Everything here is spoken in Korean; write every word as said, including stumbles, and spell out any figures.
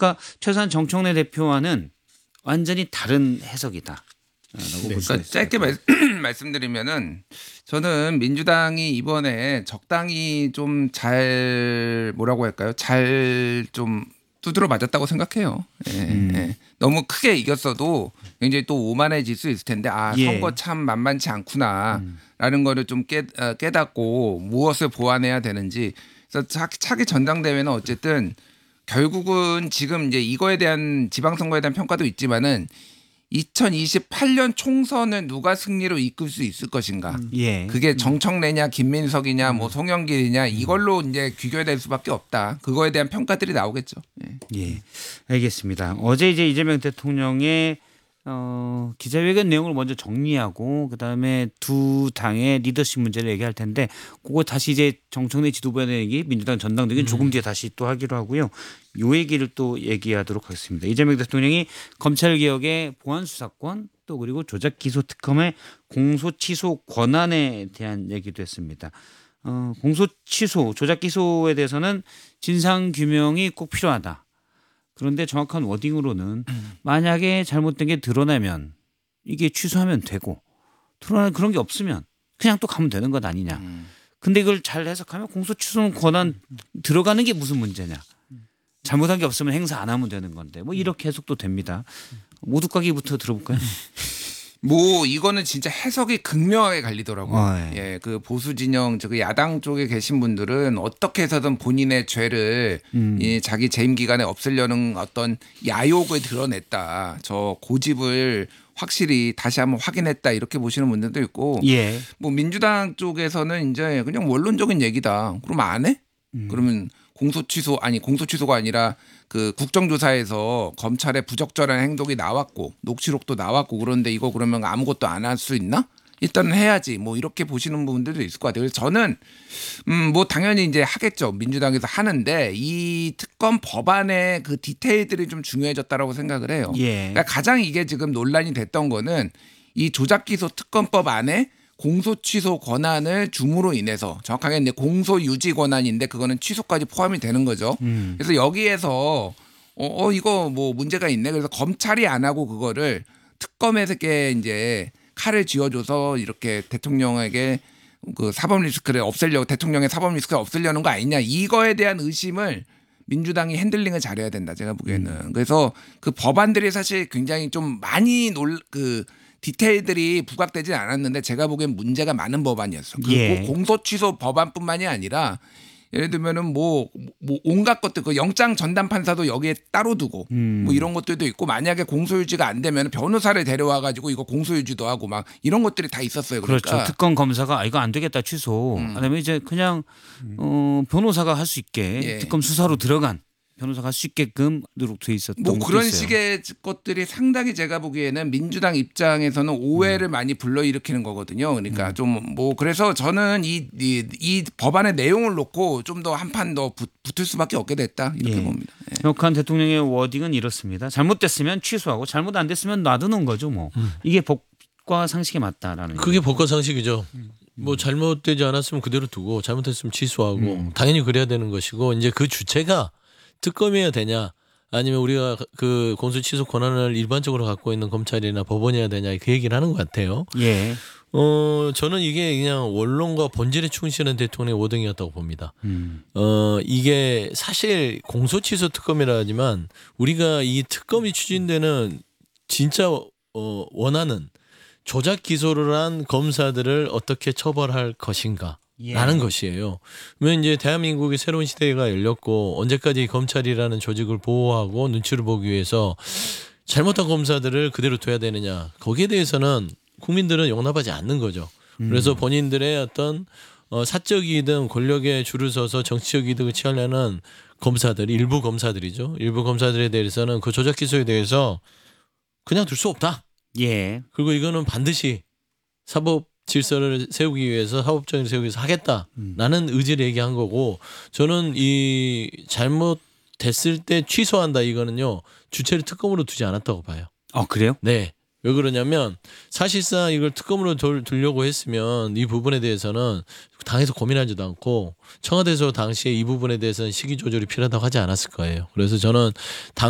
그러니까 최소한 정청래 대표와는 완전히 다른 해석이다. 라고 네. 볼 수 그러니까 짧게 말, 말씀드리면은 저는 민주당이 이번에 적당히 좀 잘 뭐라고 할까요? 잘 좀 두드러 맞았다고 생각해요. 예, 음. 예. 너무 크게 이겼어도 굉장히 또 오만해질 수 있을 텐데 아 예. 선거 참 만만치 않구나라는 음. 거를 좀 깨, 어, 깨닫고 무엇을 보완해야 되는지. 그래서 차, 차기 전당대회는 어쨌든 결국은 지금 이제 이거에 대한 지방선거에 대한 평가도 있지만은 이천이십팔 년 총선을 누가 승리로 이끌 수 있을 것인가. 예. 그게 정청래냐 김민석이냐 뭐 송영길이냐 이걸로 이제 귀결될 수밖에 없다. 그거에 대한 평가들이 나오겠죠. 예. 예, 알겠습니다. 어제 이제 이재명 대통령의 어, 기자회견 내용을 먼저 정리하고 그다음에 두 당의 리더십 문제를 얘기할 텐데 그거 다시 이제 정청래 지도부에 대한 얘기 민주당 전당대회는 음. 조금 뒤에 다시 또 하기로 하고요. 요 얘기를 또 얘기하도록 하겠습니다. 이재명 대통령이 검찰개혁의 보안수사권 또 그리고 조작기소특검의 공소취소 권한에 대한 얘기도 했습니다. 어, 공소취소 조작기소에 대해서는 진상규명이 꼭 필요하다. 그런데 정확한 워딩으로는 만약에 잘못된 게 드러나면 이게 취소하면 되고 드러나는 그런 게 없으면 그냥 또 가면 되는 것 아니냐. 근데 이걸 잘 해석하면 공소취소 권한 들어가는 게 무슨 문제냐. 잘못한 게 없으면 행사 안 하면 되는 건데 뭐 이렇게 해석도 됩니다. 모두까기부터 들어볼까요? 뭐 이거는 진짜 해석이 극명하게 갈리더라고요. 어, 예. 예, 그 보수 진영 저 그 야당 쪽에 계신 분들은 어떻게 해서든 본인의 죄를 음. 이 자기 재임 기간에 없애려는 어떤 야욕을 드러냈다. 저 고집을 확실히 다시 한번 확인했다 이렇게 보시는 분들도 있고, 예. 뭐 민주당 쪽에서는 이제 그냥 원론적인 얘기다. 그러면 안 해? 음. 그러면 공소 취소 아니 공소 취소가 아니라 그 국정조사에서 검찰의 부적절한 행동이 나왔고 녹취록도 나왔고 그런데 이거 그러면 아무것도 안 할 수 있나? 일단은 해야지 뭐 이렇게 보시는 분들도 있을 것 같아요. 그래서 저는 음 뭐 당연히 이제 하겠죠. 민주당에서 하는데 이 특검 법안의 그 디테일들이 좀 중요해졌다라고 생각을 해요. 예. 그러니까 가장 이게 지금 논란이 됐던 거는 이 조작기소 특검법 안에 공소 취소 권한을 줌으로 인해서 정확하게 이제 공소 유지 권한인데 그거는 취소까지 포함이 되는 거죠. 음. 그래서 여기에서 어, 어 이거 뭐 문제가 있네. 그래서 검찰이 안 하고 그거를 특검에게 이제 칼을 쥐어줘서 이렇게 대통령에게 그 사법 리스크를 없애려고 대통령의 사법 리스크를 없애려는 거 아니냐. 이거에 대한 의심을 민주당이 핸들링을 잘해야 된다. 제가 보기에는. 음. 그래서 그 법안들이 사실 굉장히 좀 많이 놀 그 디테일들이 부각되진 않았는데 제가 보기엔 문제가 많은 법안이었어. 그리고 예. 공소취소 법안뿐만이 아니라 예를 들면은 뭐, 뭐 온갖 것들 그 영장 전담 판사도 여기에 따로 두고 음. 뭐 이런 것들도 있고 만약에 공소유지가 안 되면 변호사를 데려와 가지고 이거 공소유지도 하고 막 이런 것들이 다 있었어요. 그러니까. 그렇죠. 특검 검사가 아, 이거 안 되겠다 취소. 음. 그다음에 이제 그냥 어, 변호사가 할 수 있게 예. 특검 수사로 들어간 변호사가 할 수 있게끔 노력돼 있었던 뭐 것도 그런 있어요. 식의 것들이 상당히 제가 보기에는 민주당 입장에서는 오해를 음. 많이 불러일으키는 거거든요. 그러니까 좀 뭐 그래서 저는 이, 이, 이 법안의 내용을 놓고 좀 더 한 판 더 붙을 수밖에 없게 됐다 이렇게 예. 봅니다. 예. 정확한 대통령의 워딩은 이렇습니다. 잘못됐으면 취소하고 잘못 안 됐으면 놔두는 거죠. 뭐 음. 이게 법과 상식에 맞다라는. 그게 법과 상식이죠. 음. 뭐 잘못되지 않았으면 그대로 두고 잘못했으면 취소하고 음. 당연히 그래야 되는 것이고 이제 그 주체가 특검이어야 되냐 아니면 우리가 그 공소 취소 권한을 일반적으로 갖고 있는 검찰이나 법원이어야 되냐 그 얘기를 하는 것 같아요. 예. 어 저는 이게 그냥 원론과 본질에 충실한 대통령의 워딩이었다고 봅니다. 음. 어 이게 사실 공소 취소 특검이라 하지만 우리가 이 특검이 추진되는 진짜 어 원하는 조작 기소를 한 검사들을 어떻게 처벌할 것인가. 예. 라는 것이에요. 그러면 이제 대한민국의 새로운 시대가 열렸고 언제까지 검찰이라는 조직을 보호하고 눈치를 보기 위해서 잘못한 검사들을 그대로 둬야 되느냐. 거기에 대해서는 국민들은 용납하지 않는 거죠. 그래서 본인들의 어떤 어, 사적이든 권력에 줄을 서서 정치적 이득을 취하려는 검사들, 일부 검사들이죠. 일부 검사들에 대해서는 그 조작 기소에 대해서 그냥 둘 수 없다. 예. 그리고 이거는 반드시 사법 질서를 세우기 위해서 사법정의를 세우기 위해서 하겠다라는 음. 의지를 얘기한 거고 저는 이 잘못됐을 때 취소한다 이거는요 주체를 특검으로 두지 않았다고 봐요. 아 그래요? 네. 왜 그러냐면 사실상 이걸 특검으로 두려고 했으면 이 부분에 대해서는 당에서 고민하지도 않고 청와대에서 당시에 이 부분에 대해서는 시기 조절이 필요하다고 하지 않았을 거예요. 그래서 저는 당